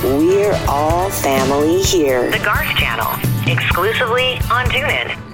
We're all family here. The Garth Channel, exclusively on TuneIn.